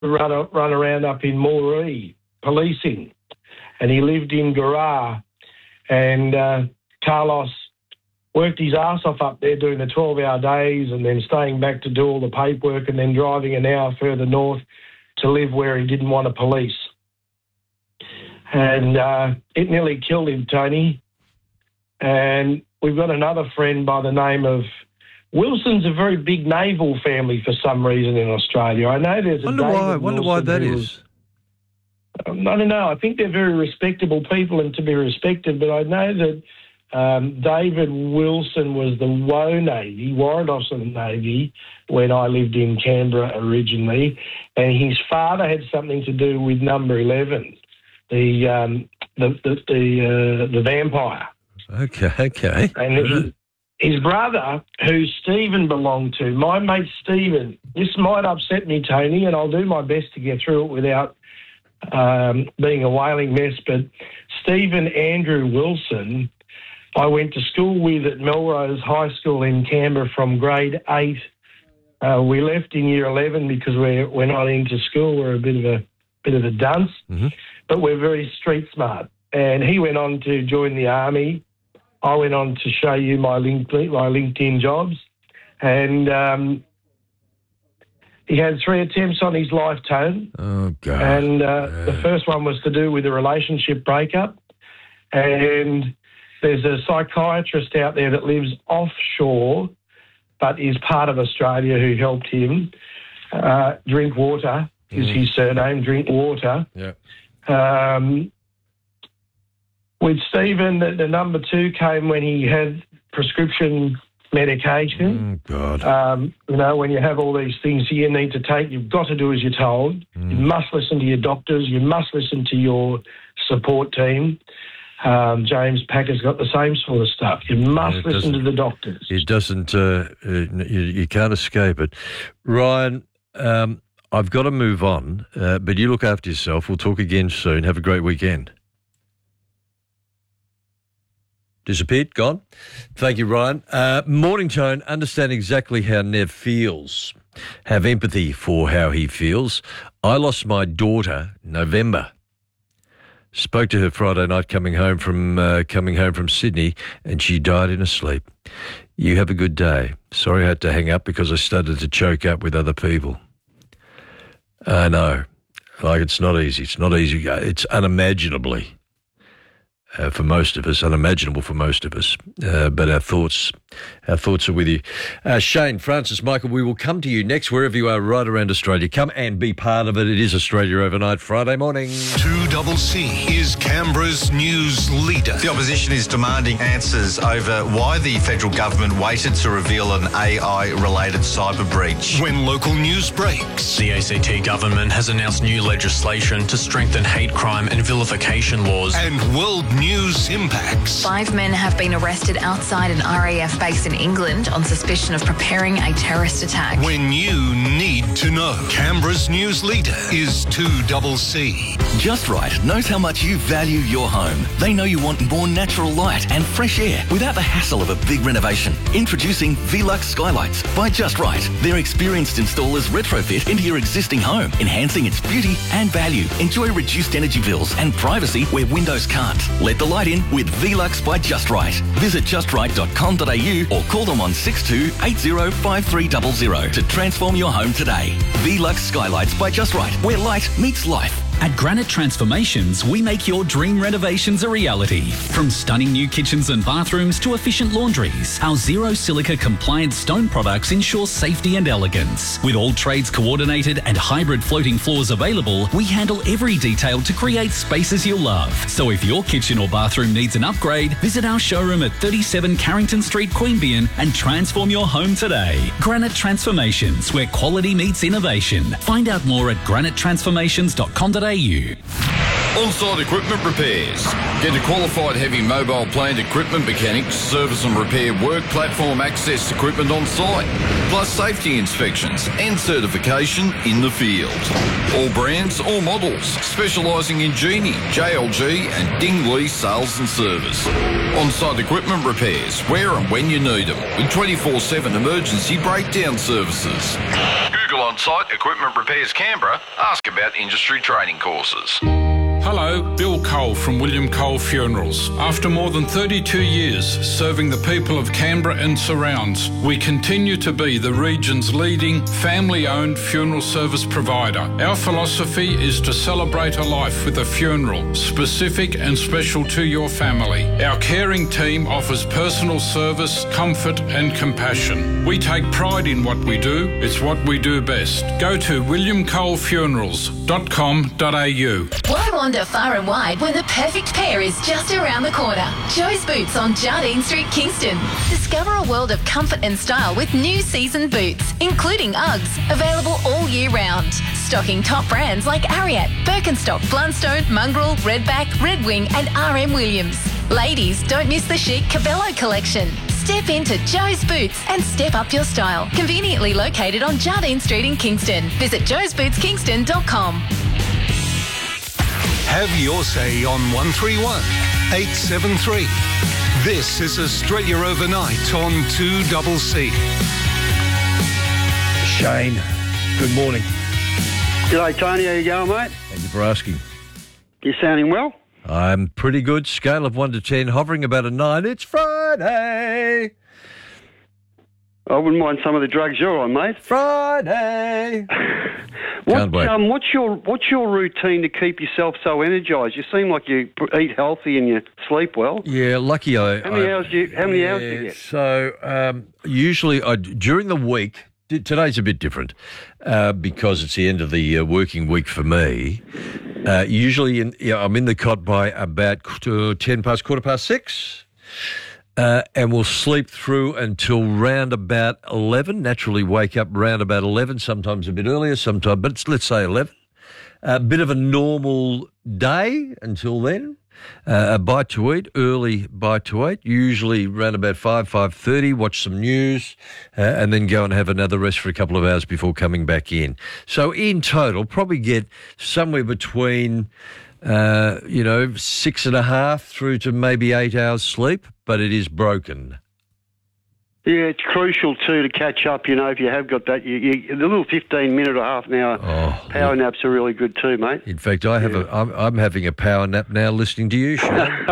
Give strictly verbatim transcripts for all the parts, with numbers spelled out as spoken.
run, run around up in Moree, policing, and he lived in Garra. And uh, Carlos worked his ass off up there doing the twelve-hour days and then staying back to do all the paperwork and then driving an hour further north to live where he didn't want to police. And uh, it nearly killed him, Tony. And we've got another friend by the name of Wilson's a very big naval family for some reason in Australia. I know there's a wonder David why. Wonder why Wilson that who is. was- Um, I don't know. I think they're very respectable people and to be respected, but I know that um, David Wilson was the Woe Navy, Warrant Officer of the Navy, when I lived in Canberra originally, and his father had something to do with Number eleven, the um, the the the, uh, the vampire. Okay, okay. And he, his brother, who Stephen belonged to, my mate Stephen, this might upset me, Tony, and I'll do my best to get through it without um, being a wailing mess, but Stephen Andrew Wilson, I went to school with at Melrose High School in Canberra from grade eight. Uh, we left in year eleven because we're, we're not into school. We're a bit of a bit of a dunce, mm-hmm. but we're very street smart. And he went on to join the army. I went on to show you my LinkedIn, my LinkedIn jobs, and um, he had three attempts on his life, Tone. Oh, God. And uh, yeah. the first one was to do with a relationship breakup. And there's a psychiatrist out there that lives offshore but is part of Australia who helped him. Uh, Drinkwater is Mm. his surname, Drinkwater. Yeah. Um, with Stephen, the, the number two came when he had prescription medication. Oh, God. Um, you know, when you have all these things you need to take, you've got to do as you're told. Mm. You must listen to your doctors. You must listen to your support team. Um, James Packer's got the same sort of stuff. You must Yeah, it listen to doesn't- the doctors. It doesn't, uh, uh, you, you can't escape it. Ryan, um, I've got to move on, uh, but you look after yourself. We'll talk again soon. Have a great weekend. Disappeared, gone. Thank you, Ryan. Uh, Morning Tone, understand exactly how Nev feels. Have empathy for how he feels. I lost my daughter November. Spoke to her Friday night coming home from uh, coming home from Sydney, and she died in her sleep. You have a good day. Sorry I had to hang up because I started to choke up with other people. I know. Like, it's not easy. It's not easy. It's unimaginably, uh, for most of us, unimaginable for most of us. Uh, but our thoughts, our thoughts are with you. Uh, Shane, Francis, Michael, we will come to you next wherever you are right around Australia. Come and be part of it. It is Australia Overnight, Friday morning. two double C is Canberra's news leader. The opposition is demanding answers over why the federal government waited to reveal an A I-related cyber breach. When local news breaks, The A C T government has announced new legislation to strengthen hate crime and vilification laws. and world news impacts. Five men have been arrested outside an R A F base in England on suspicion of preparing a terrorist attack. When you need to know, Canberra's news leader is two double C. Just Right knows how much you value your home. They know you want more natural light and fresh air without the hassle of a big renovation. Introducing Velux Skylights by Just Right. Their experienced installers retrofit into your existing home, enhancing its beauty and value. Enjoy reduced energy bills and privacy where windows can't. Let the light in with Velux by Just Right. Visit just right dot com dot a u or call them on six two eight zero five three zero zero to transform your home today. Velux Skylights by Just Right, where light meets life. At Granite Transformations, we make your dream renovations a reality. From stunning new kitchens and bathrooms to efficient laundries, our zero silica compliant stone products ensure safety and elegance. With all trades coordinated and hybrid floating floors available, we handle every detail to create spaces you'll love. So if your kitchen or bathroom needs an upgrade, visit our showroom at thirty-seven Carrington Street, Queanbeyan and transform your home today. Granite Transformations, where quality meets innovation. Find out more at granite transformations dot com dot a u. On-site equipment repairs. Get a qualified heavy mobile plant equipment mechanics, service and repair work platform access equipment on site, plus safety inspections and certification in the field. All brands, all models, specialising in Genie, J L G and Dingley sales and service. On-site equipment repairs, where and when you need them, with twenty-four seven emergency breakdown services. Google Electrical On-Site Equipment Repairs Canberra. Ask about industry training courses. Hello, Bill Cole from William Cole Funerals. After more than thirty-two years serving the people of Canberra and surrounds, we continue to be the region's leading family-owned funeral service provider. Our philosophy is to celebrate a life with a funeral, specific and special to your family. Our caring team offers personal service, comfort and compassion. We take pride in what we do. It's what we do best. Go to william cole funerals dot com dot a u. Why wander far and wide when the perfect pair is just around the corner? Joe's Boots on Jardine Street, Kingston. Discover a world of comfort and style with new season boots, including Uggs, available all year round. Stocking top brands like Ariat, Birkenstock, Blundstone, Mongrel, Redback, Red Wing and R M Williams. Ladies, don't miss the chic Cabello collection. Step into Joe's Boots and step up your style. Conveniently located on Jardine Street in Kingston. Visit joes boots kingston dot com. Have your say on one three one, eight seven three. This is Australia Overnight on two C C. Shane, good morning. G'day, Tony. How you going, mate? Thank you for asking. You sounding well? I'm pretty good. Scale of one to ten, hovering about a nine. It's Friday. I wouldn't mind some of the drugs you're on, mate. Friday. What, um, what's your what's your routine to keep yourself so energised? You seem like you eat healthy and you sleep well. Yeah, lucky I. How many I, hours do you? How many yeah, hours do you get? So um, usually I, during the week. Today's a bit different uh, because it's the end of the uh, working week for me. Uh, usually, in, you know, I'm in the cot by about ten past, quarter past six. Uh, and we'll sleep through until round about eleven. Naturally wake up round about eleven, sometimes a bit earlier, sometimes, but let's say eleven. A bit of a normal day until then. Uh, a bite to eat, early bite to eat, usually round about five, five thirty, watch some news, uh, and then go and have another rest for a couple of hours before coming back in. So in total, probably get somewhere between... Uh, you know, six and a half through to maybe eight hours sleep, but it is broken. Yeah, it's crucial too to catch up. You know, if you have got that, you, you, the little fifteen minute or half an hour oh, power yeah. naps are really good too, mate. In fact, I have yeah. a. I'm, I'm having a power nap now, listening to you, Shane.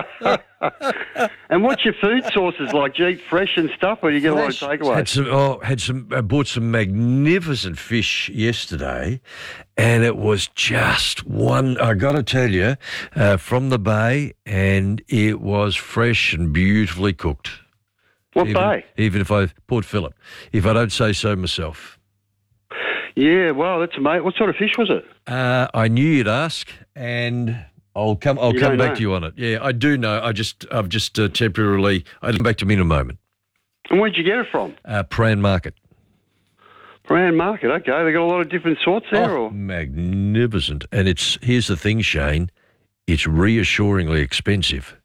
And what's your food sources like? Do you eat fresh and stuff, or do you get fresh, a lot of takeaway? Had some. Oh, had some. I bought some magnificent fish yesterday, and it was just one. I got to tell you, uh, from the bay, and it was fresh and beautifully cooked. What even, bay? Even if I Port Phillip, if I don't say so myself. Yeah, well, that's amazing. What sort of fish was it? Uh, I knew you'd ask, and I'll come. I'll you come back know. to you on it. Yeah, I do know. I just, I've just uh, temporarily. I'll come back to me in a moment. And where'd you get it from? Uh, Prahran Market. Prahran Market. Okay, they got a lot of different sorts there. Oh, or? magnificent! And it's here's the thing, Shane. It's reassuringly expensive.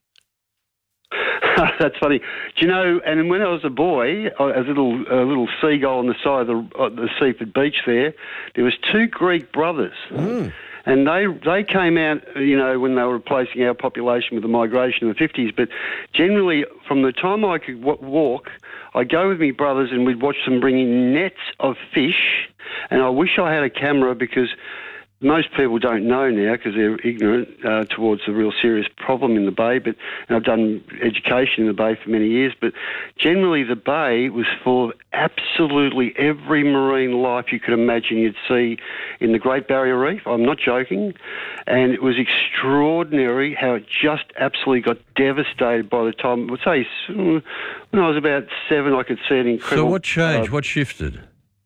That's funny. Do you know, and when I was a boy, as a little a little seagull on the side of the, uh, the Seaford Beach there, there was two Greek brothers. Mm. And they they came out, you know, when they were replacing our population with the migration in the fifties. But generally, from the time I could w- walk, I'd go with my brothers and we'd watch them bring in nets of fish. And I wish I had a camera because... most people don't know now because they're ignorant uh, towards the real serious problem in the bay. But and I've done education in the bay for many years. But generally, the bay was full of absolutely every marine life you could imagine you'd see in the Great Barrier Reef. I'm not joking. And it was extraordinary how it just absolutely got devastated by the time, I would say, when I was about seven, I could see an incredible... So what changed? Uh, what shifted?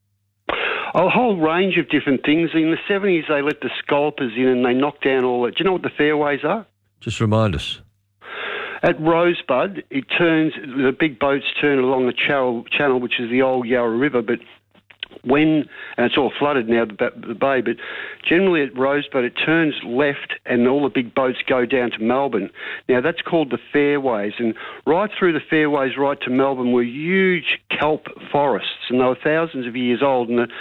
A whole range of different things. In the seventies, they let the scalpers in and they knocked down all that. Do you know what the fairways are? Just remind us. At Rosebud, it turns, the big boats turn along the channel, channel which is the old Yarra River, but when, and it's all flooded now, the, the bay, but generally at Rosebud, it turns left and all the big boats go down to Melbourne. Now, that's called the fairways, and right through the fairways right to Melbourne were huge kelp forests, and they were thousands of years old, and the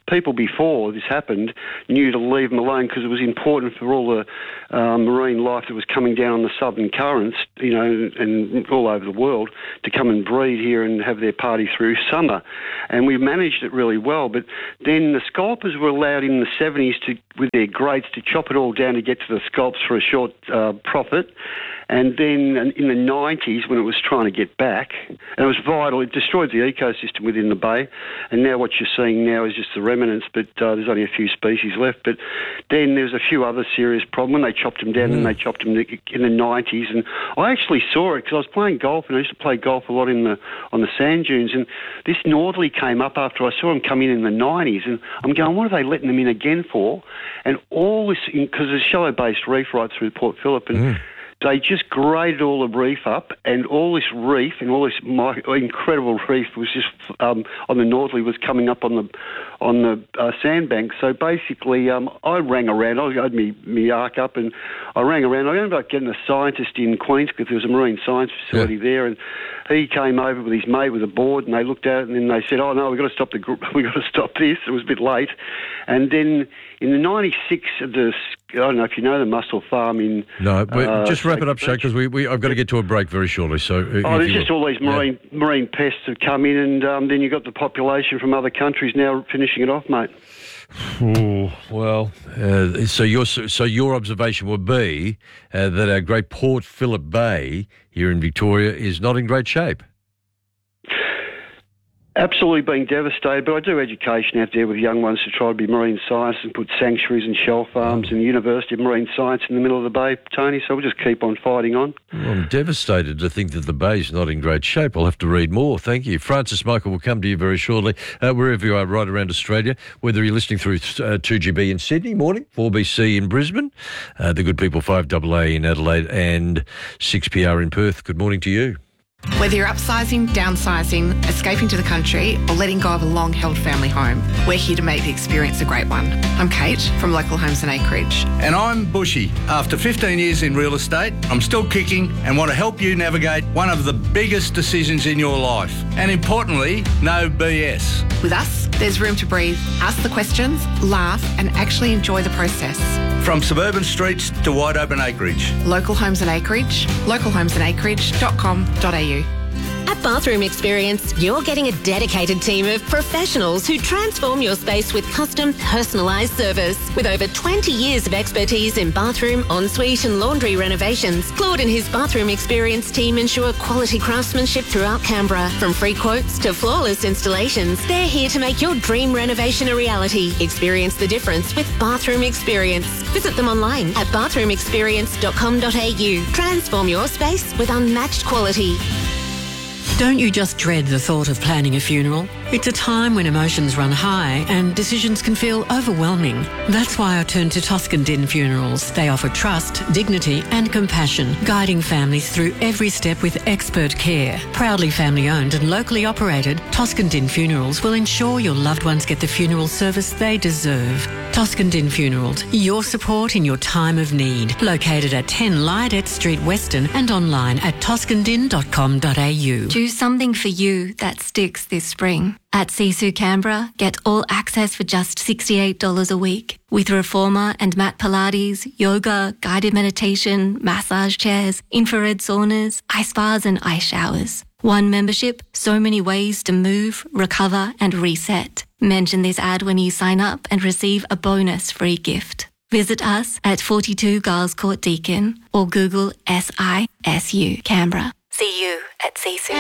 people before this happened knew to leave them alone because it was important for all the uh, marine life that was coming down on the southern currents, you know, and all over the world to come and breed here and have their party through summer. And we managed it really well. But then the scalpers were allowed in the seventies to, with their grates, to chop it all down to get to the scalps for a short uh, profit. And then in the nineties, when it was trying to get back, and it was vital, it destroyed the ecosystem within the bay. And now what you're seeing now is just the remnants, but uh, there's only a few species left. But then there's a few other serious problems. When they chopped them down, mm. and they chopped them in the nineties. And I actually saw it because I was playing golf, and I used to play golf a lot in the on the sand dunes. And this northerly came up after I saw them come in in the nineties. And I'm going, what are they letting them in again for? And all this, because there's shallow-based reef right through Port Phillip. And mm. they just graded all the reef up, and all this reef and all this incredible reef was just um, on the northerly was coming up on the on the uh, sandbank. So basically, um, I rang around. I had me me arc up, and I rang around. I ended up getting a scientist in Queens because there was a marine science facility yeah. there, and he came over with his mate with a board, and they looked at it, and then they said, "Oh no, we've got to stop the group. We've got to stop this." It was a bit late, and then in the ninety-six, the I don't know if you know the mussel farm in. No, but uh, just wrap it up, Shay, because we, we I've got to get to a break very shortly. So oh, there's just all these marine yeah. marine pests have come in, and um, then you've got the population from other countries now finishing it off, mate. Ooh, well, uh, so your so your observation would be uh, that our great Port Phillip Bay here in Victoria is not in great shape. Absolutely being devastated, but I do education out there with young ones to try to be marine scientists and put sanctuaries and shell farms and the University of Marine Science in the middle of the bay, Tony, so we'll just keep on fighting on. Well, I'm devastated to think that the bay's not in great shape. I'll have to read more. Thank you. Francis Michael will come to you very shortly, uh, wherever you are right around Australia, whether you're listening through uh, two G B in Sydney morning, four B C in Brisbane, uh, the good people five A A in Adelaide and six P R in Perth. Good morning to you. Whether you're upsizing, downsizing, escaping to the country, or letting go of a long-held family home, we're here to make the experience a great one. I'm Kate from Local Homes and Acreage. And I'm Bushy. After fifteen years in real estate, I'm still kicking and want to help you navigate one of the biggest decisions in your life. And importantly, no B S. With us, there's room to breathe, ask the questions, laugh, and actually enjoy the process. From suburban streets to wide open acreage. Local Homes and Acreage, local homes and acreage dot com dot a u. At Bathroom Experience, you're getting a dedicated team of professionals who transform your space with custom, personalised service. With over twenty years of expertise in bathroom, ensuite and laundry renovations, Claude and his Bathroom Experience team ensure quality craftsmanship throughout Canberra. From free quotes to flawless installations, they're here to make your dream renovation a reality. Experience the difference with Bathroom Experience. Visit them online at bathroom experience dot com dot a u. Transform your space with unmatched quality. Don't you just dread the thought of planning a funeral? It's a time when emotions run high and decisions can feel overwhelming. That's why I turned to Toscan Din Funerals. They offer trust, dignity and compassion, guiding families through every step with expert care. Proudly family-owned and locally operated, Toscan Din Funerals will ensure your loved ones get the funeral service they deserve. Toscan Din Funerals, your support in your time of need. Located at ten Lydet Street, Weston, and online at toscan din dot com dot a u. Do something for you that sticks this spring. At Sisu Canberra, get all access for just sixty-eight dollars a week. With reformer and mat Pilates, yoga, guided meditation, massage chairs, infrared saunas, ice baths and ice showers. One membership, so many ways to move, recover and reset. Mention this ad when you sign up and receive a bonus free gift. Visit us at forty-two Giles Court Deakin or Google S I S U Canberra. See you at Sisu.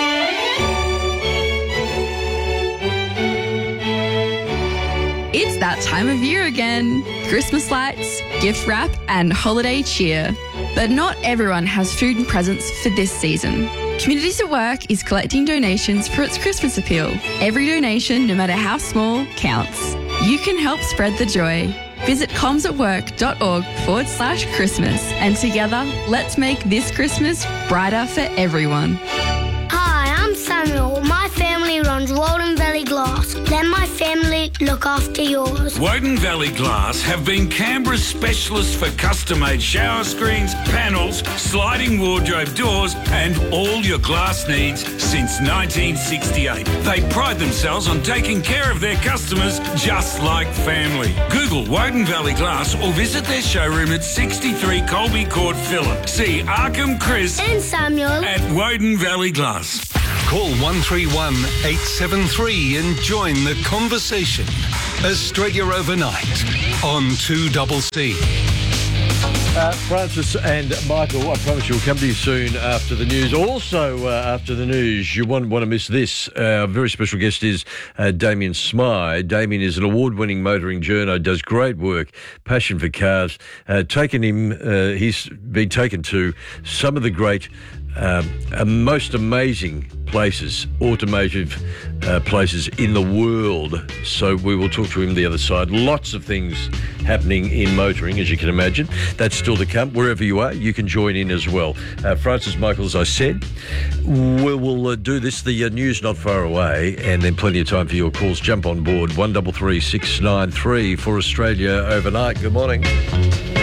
It's that time of year again. Christmas lights, gift wrap and holiday cheer. But not everyone has food and presents for this season. Communities at Work is collecting donations for its Christmas appeal. Every donation, no matter how small, counts. You can help spread the joy. Visit comsatwork.org forward slash Christmas and together, let's make this Christmas brighter for everyone. Hi, I'm Samuel. My family runs Walden Valley Glass. Let my family look after to yours. Woden Valley Glass have been Canberra's specialists for custom-made shower screens, panels, sliding wardrobe doors and all your glass needs since nineteen sixty-eight. They pride themselves on taking care of their customers just like family. Google Woden Valley Glass or visit their showroom at sixty-three Colby Court, Phillip. See Arkham Chris And Samuel at Woden Valley Glass. Call one three one, eight seven three and join the conversation. Australia Overnight on two C C. Uh, Francis and Michael, I promise you, will come to you soon after the news. Also, uh, after the news, you won't want to miss this. Our very special guest is uh, Damien Smythe. Damien is an award-winning motoring journo, does great work, passion for cars. Uh, taken him, uh, he's been taken to some of the great, um, uh, most amazing places, automotive uh, places in the world. So we will talk to him the other side. Lots of things happening in motoring, as you can imagine. That's still to come. Wherever you are, you can join in as well. Uh, Francis, Michael, as I said, we will uh, do this. The uh, news not far away, and then plenty of time for your calls. Jump on board, one three three six nine three for Australia Overnight. Good morning.